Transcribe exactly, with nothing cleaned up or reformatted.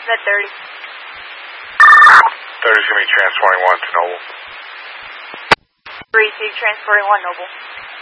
Med thirty. thirty's going to be transporting one to Noble. three two, transporting one Noble.